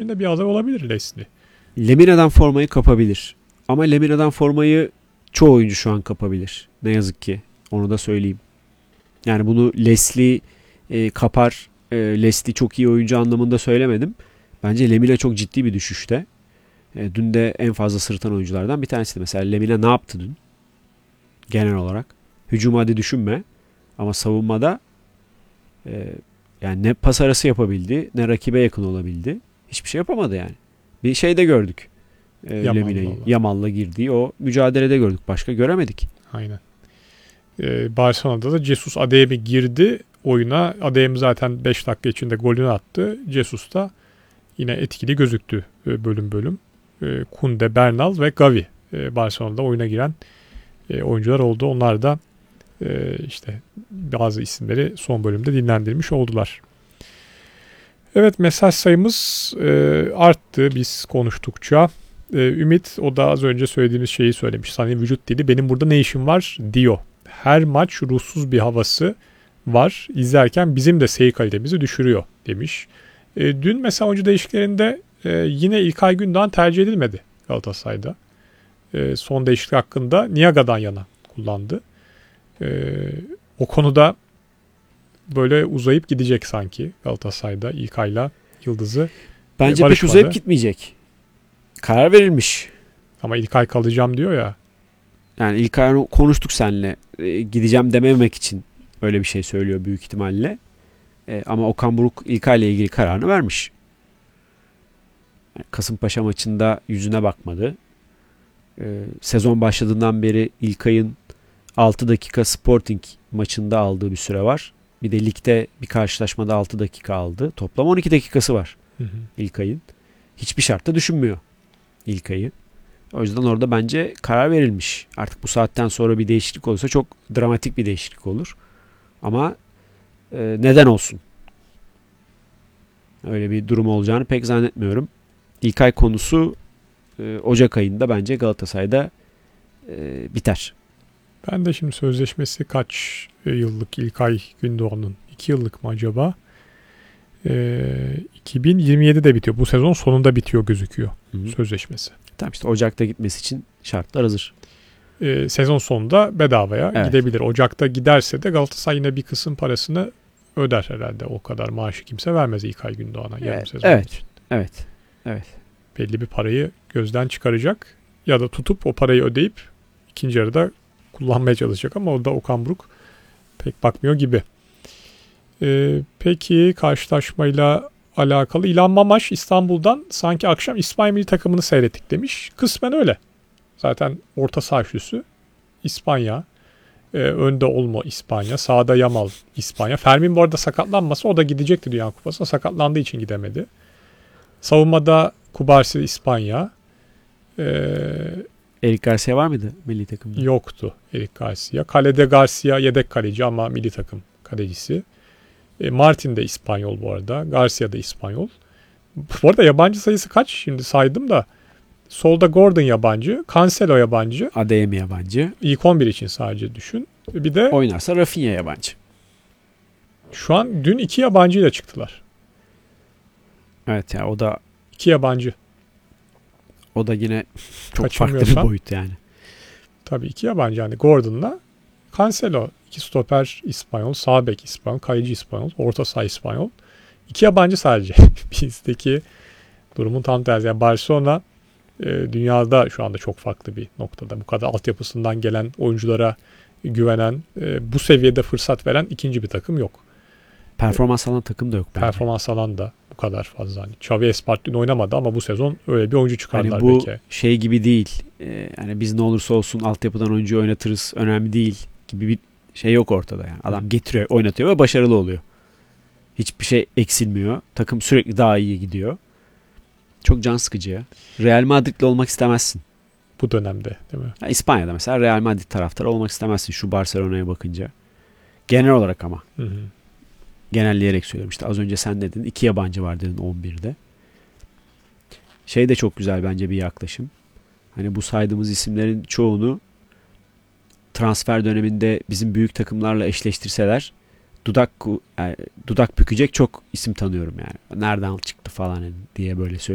için de bir aday olabilir Leslie. Lemina'dan formayı kapabilir. Ama Lemina'dan formayı çoğu oyuncu şu an kapabilir. Ne yazık ki. Onu da söyleyeyim. Yani bunu Leslie kapar. Leslie çok iyi oyuncu anlamında söylemedim. Bence Lemina çok ciddi bir düşüşte. Dün de en fazla sırıtan oyunculardan bir tanesi. Mesela Lemina ne yaptı dün? Genel olarak. Hücum hadi düşünme. Ama savunmada yani ne pas arası yapabildi, ne rakibe yakın olabildi. Hiçbir şey yapamadı yani. Bir şey de gördük. Lemina'yı. Yamal'la girdiği o mücadelede gördük. Başka göremedik. Aynen. Barcelona'da da Jesus Adeyemi girdi oyuna. Adeyemi zaten 5 dakika içinde golünü attı. Jesus da yine etkili gözüktü bölüm bölüm. Kunde, Bernal ve Gavi Barcelona'da oyuna giren oyuncular oldu. Onlar da işte bazı isimleri son bölümde dinlendirmiş oldular. Evet, mesaj sayımız arttı biz konuştukça. Ümit, o da az önce söylediğimiz şeyi söylemiş. Sani vücut dili benim burada ne işim var diyor. Her maç ruhsuz bir havası var. İzlerken bizim de seyir kalitemizi düşürüyor demiş. Dün mesela oyuncu değişikliklerinde yine İlkay Gündoğan tercih edilmedi Galatasaray'da. Son değişiklik hakkında Niaga'dan yana kullandı. O konuda böyle uzayıp gidecek sanki Galatasaray'da İlkay'la Yıldız'ı. Bence pek uzayıp gitmeyecek. Karar verilmiş. Ama İlkay kalacağım diyor ya. Yani İlkay konuştuk seninle. Gideceğim dememek için öyle bir şey söylüyor büyük ihtimalle. Ama Okan Buruk İlkay'la ilgili kararını vermiş. Yani Kasımpaşa maçında yüzüne bakmadı. Sezon başladığından beri İlkay'ın 6 dakika Sporting maçında aldığı bir süre var. Bir de ligde bir karşılaşmada 6 dakika aldı. Toplam 12 dakikası var İlkay'ın. Hiçbir şartta düşünmüyor İlkay'ı. O yüzden orada bence karar verilmiş. Artık bu saatten sonra bir değişiklik olursa çok dramatik bir değişiklik olur. Ama neden olsun? Öyle bir durum olacağını pek zannetmiyorum. İlkay konusu Ocak ayında bence Galatasaray'da biter. Ben de şimdi sözleşmesi kaç yıllık İlkay Gündoğan'ın? 2 yıllık mı acaba? 2027'de bitiyor. Bu sezon sonunda bitiyor gözüküyor sözleşmesi. Tamam, işte Ocak'ta gitmesi için şartlar hazır. Sezon sonunda bedavaya gidebilir. Ocak'ta giderse de Galatasaray yine bir kısım parasını öder herhalde. O kadar maaşı kimse vermez İlkay Gündoğan'a yarım sezon için. Evet. Belli bir parayı gözden çıkaracak ya da tutup o parayı ödeyip ikinci yarıda kullanmaya çalışacak ama o da Okan Buruk pek bakmıyor gibi. Peki karşılaşmayla alakalı İlhan Mamaş İstanbul'dan sanki akşam İspanya milli takımını seyrettik demiş. Kısmen öyle. Zaten orta saha üçlüsü İspanya. Önde Olmo İspanya. Sağda Yamal İspanya. Fermin bu arada sakatlanmasa o da gidecekti Dünya Kupası'na. Sakatlandığı için gidemedi. Savunmada Kubarsi İspanya. Eric Garcia var mıydı milli takımda? Yoktu Eric Garcia. Kalede Garcia yedek kaleci ama milli takım kalecisi. Martin de İspanyol bu arada. Garcia da İspanyol. Bu arada yabancı sayısı kaç? Şimdi saydım da. Solda Gordon yabancı. Cancelo yabancı. Adeyemi yabancı. İlk 11 için sadece düşün. Bir de oynarsa Rafinha yabancı. Şu an dün 2 yabancıyla çıktılar. Evet ya, o da 2 yabancı. O da yine çok farklı bir boyut yani. Tabii 2 yabancı yani Gordon'la Cancelo. 2 stoper İspanyol, sağ bek İspanyol, kaleci İspanyol, orta saha İspanyol. 2 yabancı sadece. Bizdeki durumun tam tersi. Yani Barcelona dünyada şu anda çok farklı bir noktada. Bu kadar altyapısından gelen oyunculara güvenen, bu seviyede fırsat veren ikinci bir takım yok. Performans alan takım da yok bence. Performans alan da bu kadar fazla. Hani Xavi Espartino oynamadı ama bu sezon öyle bir oyuncu çıkardılar hani bu belki. Şey gibi değil. Yani biz ne olursa olsun altyapıdan oyuncu oynatırız, önemli değil gibi bir şey yok ortada yani. Adam getiriyor, oynatıyor ve başarılı oluyor. Hiçbir şey eksilmiyor. Takım sürekli daha iyi gidiyor. Çok can sıkıcı ya. Real Madrid'le olmak istemezsin. Bu dönemde değil mi? Ya İspanya'da mesela Real Madrid taraftarı olmak istemezsin şu Barcelona'ya bakınca. Genel olarak ama. Genelleyerek söylüyorum. İşte az önce sen dedin 2 yabancı var dedin 11'de. Şey de çok güzel bence bir yaklaşım. Hani bu saydığımız isimlerin çoğunu transfer döneminde bizim büyük takımlarla eşleştirseler dudak bükecek çok isim tanıyorum yani. Nereden çıktı falan diye böyle söylüyorum.